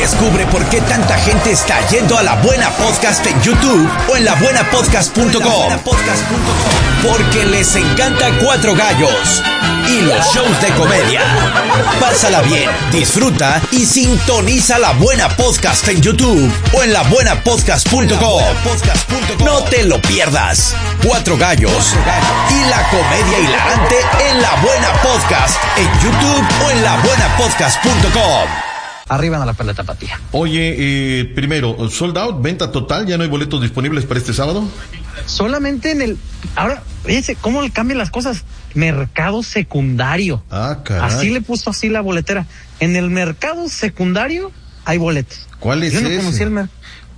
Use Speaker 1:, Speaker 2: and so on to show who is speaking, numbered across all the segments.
Speaker 1: Descubre por qué tanta gente está yendo a La Buena Podcast en YouTube o en labuenapodcast.com. Porque les encanta Cuatro Gallos y los shows de comedia. Pásala bien, disfruta y sintoniza La Buena Podcast en YouTube o en labuenapodcast.com. No te lo pierdas. Cuatro Gallos y la comedia hilarante en La Buena Podcast en YouTube o en labuenapodcast.com.
Speaker 2: Arriban a la Perla Tapatía.
Speaker 3: Oye, primero, sold out, venta total, ¿ya no hay boletos disponibles para este sábado?
Speaker 2: Solamente en el... Ahora, fíjense cómo le cambian las cosas. Mercado secundario.
Speaker 3: Ah, caray.
Speaker 2: Así le puso así la boletera. En el mercado secundario hay boletos.
Speaker 3: ¿Cuál es
Speaker 2: Yo no
Speaker 3: ese?
Speaker 2: conocí el mercado.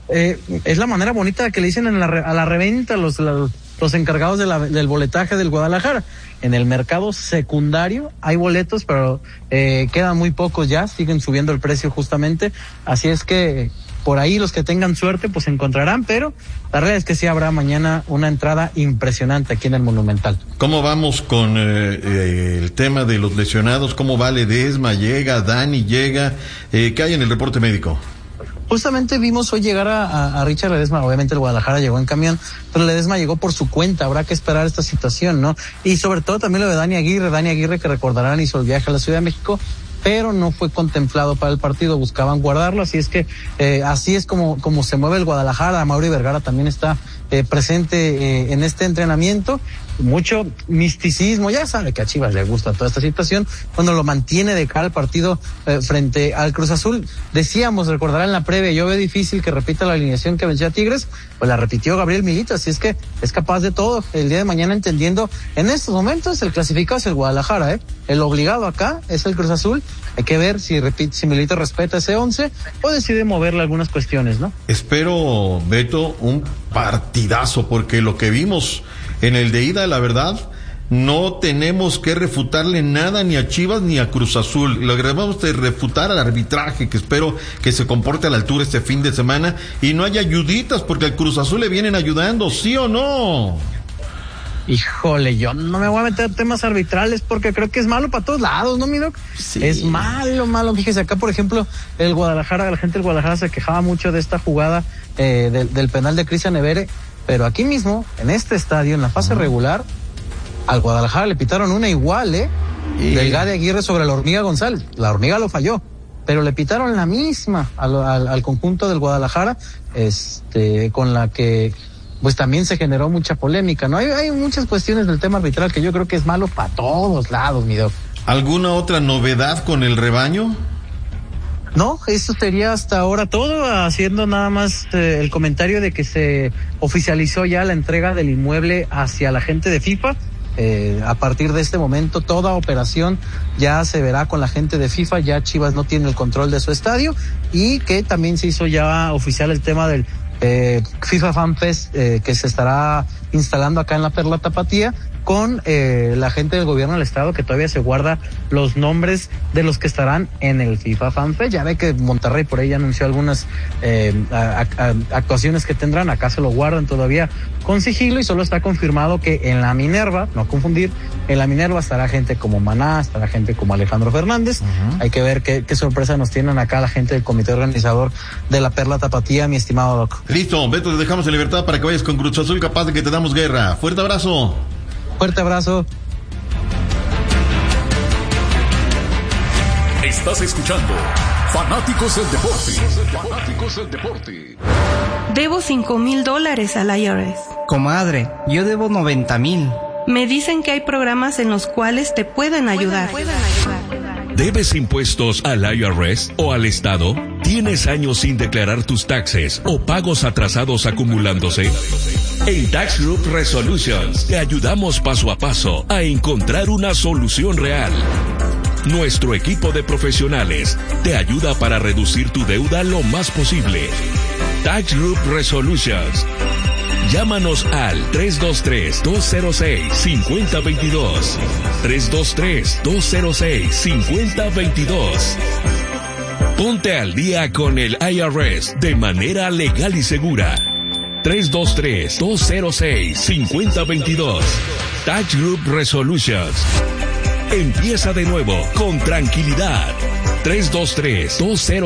Speaker 2: Es la manera bonita que le dicen a la reventa los encargados del boletaje del Guadalajara. En el mercado secundario hay boletos, pero quedan muy pocos ya, siguen subiendo el precio justamente, así es que por ahí los que tengan suerte pues encontrarán, pero la realidad es que sí habrá mañana una entrada impresionante aquí en el Monumental.
Speaker 3: ¿Cómo vamos con el tema de los lesionados? ¿Cómo va Ledesma? ¿Llega? ¿Dani llega? ¿Qué hay en el reporte médico?
Speaker 2: Justamente vimos hoy llegar a Richard Ledesma, obviamente el Guadalajara llegó en camión, pero Ledesma llegó por su cuenta, habrá que esperar esta situación, ¿no? Y sobre todo también lo de Dani Aguirre que recordarán hizo el viaje a la Ciudad de México, pero no fue contemplado para el partido, buscaban guardarlo, así es que así es como se mueve el Guadalajara. Mauri Vergara también está presente en este entrenamiento. Mucho misticismo, ya sabe que a Chivas le gusta toda esta situación, cuando lo mantiene de cara al partido frente al Cruz Azul. Decíamos, recordarán en la previa, yo veo difícil que repita la alineación que venció a Tigres, pues la repitió Gabriel Milito, así es que es capaz de todo. El día de mañana, entendiendo, en estos momentos el clasificado es el Guadalajara, el obligado acá es el Cruz Azul. Hay que ver si Milito respeta ese 11 o decide moverle algunas cuestiones, ¿no?
Speaker 3: Espero, Beto, un partidazo, porque lo que vimos en el de ida, la verdad, no tenemos que refutarle nada ni a Chivas ni a Cruz Azul. Lo que debemos de refutar al arbitraje, que espero que se comporte a la altura este fin de semana y no haya ayuditas, porque al Cruz Azul le vienen ayudando, ¿sí o no?
Speaker 2: Híjole, yo no me voy a meter temas arbitrales porque creo que es malo para todos lados, ¿no, mi doc?
Speaker 3: Sí.
Speaker 2: Es malo. Fíjese, acá, por ejemplo, la gente del Guadalajara se quejaba mucho de esta jugada del penal de Cristian Evere, pero aquí mismo, en este estadio, en la fase regular, al Guadalajara le pitaron una igual, del Gade Aguirre sobre la Hormiga González. La Hormiga lo falló, pero le pitaron la misma al conjunto del Guadalajara, con la que pues también se generó mucha polémica, ¿no? Hay muchas cuestiones del tema arbitral que yo creo que es malo para todos lados, mi doc.
Speaker 3: ¿Alguna otra novedad con el rebaño?
Speaker 2: No, eso sería hasta ahora todo, haciendo nada más el comentario de que se oficializó ya la entrega del inmueble hacia la gente de FIFA. A partir de este momento toda operación ya se verá con la gente de FIFA, ya Chivas no tiene el control de su estadio, y que también se hizo ya oficial el tema del FIFA Fan Fest que se estará instalando acá en la Perla Tapatía, con la gente del gobierno del estado, que todavía se guarda los nombres de los que estarán en el FIFA Fan Fest. Ya ve que Monterrey por ahí ya anunció algunas actuaciones que tendrán, acá se lo guardan todavía con sigilo, y solo está confirmado que en la Minerva, no confundir, en la Minerva estará gente como Maná, estará gente como Alejandro Fernández. Hay que ver qué sorpresa nos tienen acá la gente del comité organizador de la Perla Tapatía, mi estimado Doc.
Speaker 3: Listo, Beto, te dejamos en libertad para que vayas con Cruz Azul, capaz de que te damos guerra. Fuerte abrazo.
Speaker 2: Fuerte abrazo.
Speaker 4: Estás escuchando Fanáticos del Deporte.
Speaker 5: Debo $5,000 al IRS.
Speaker 6: Comadre, yo debo 90,000.
Speaker 5: Me dicen que hay programas en los cuales te pueden ayudar.
Speaker 4: ¿Debes impuestos al IRS o al Estado? ¿Tienes años sin declarar tus taxes o pagos atrasados acumulándose? En Tax Group Resolutions te ayudamos paso a paso a encontrar una solución real. Nuestro equipo de profesionales te ayuda para reducir tu deuda lo más posible. Tax Group Resolutions. Llámanos al 323-206-5022. 323-206-5022. Ponte al día con el IRS de manera legal y segura. 323-206-5022. Tax Group Resolutions. Empieza de nuevo con tranquilidad. 323-206